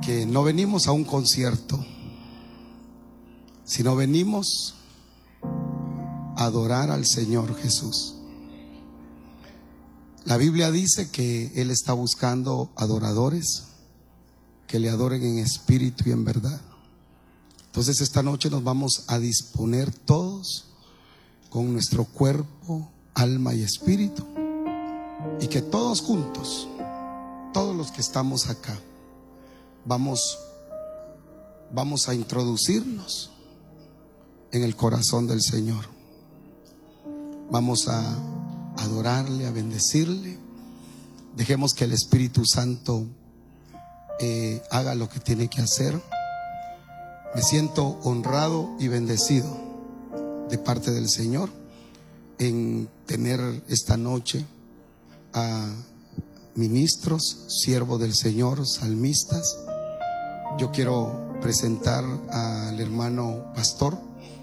que no venimos a un concierto, sino venimos a adorar al Señor Jesús. La Biblia dice que Él está buscando adoradores que le adoren en espíritu y en verdad. Entonces esta noche nos vamos a disponer todos con nuestro cuerpo, alma y espíritu, y que todos juntos, todos los que estamos acá, vamos a introducirnos en el corazón del Señor. Vamos a adorarle, a bendecirle. Dejemos que el Espíritu Santo haga lo que tiene que hacer. Me siento honrado y bendecido de parte del Señor en tener esta noche a ministros, siervos del Señor, salmistas. Yo quiero presentar al hermano pastor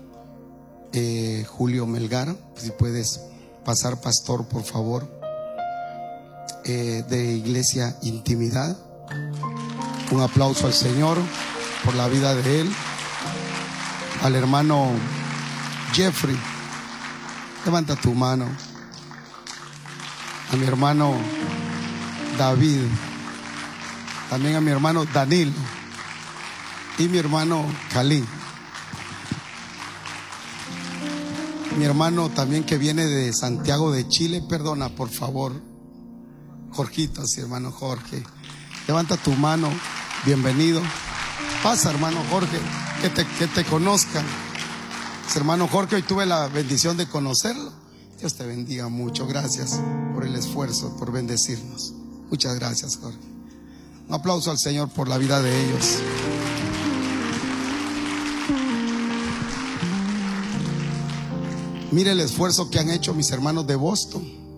Julio Melgar. Si puedes pasar, pastor, por favor, de Iglesia Intimidad. Un aplauso al Señor por la vida de él. Al hermano Jeffrey, levanta tu mano. A mi hermano David, también a mi hermano Danilo y mi hermano Cali. Mi hermano también que viene de Santiago de Chile, perdona por favor, Jorgito, sí, hermano Jorge, levanta tu mano, bienvenido. Pasa, hermano Jorge, que te conozcan. Es hermano Jorge, hoy tuve la bendición de conocerlo. Dios te bendiga mucho, gracias por el esfuerzo, por bendecirnos. Muchas gracias, Jorge. Un aplauso al Señor por la vida de ellos. Mire el esfuerzo que han hecho mis hermanos de Boston.